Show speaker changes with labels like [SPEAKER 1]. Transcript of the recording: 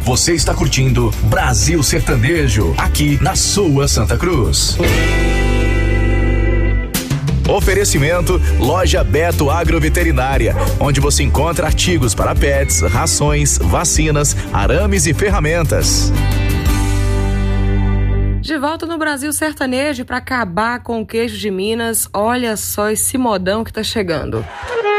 [SPEAKER 1] Você está curtindo Brasil Sertanejo, aqui na sua Santa Cruz. Oferecimento Loja Beto Agroveterinária, onde você encontra artigos para pets, rações, vacinas, arames e ferramentas.
[SPEAKER 2] De volta no Brasil Sertanejo para acabar com o queijo de Minas. Olha só esse modão que tá chegando.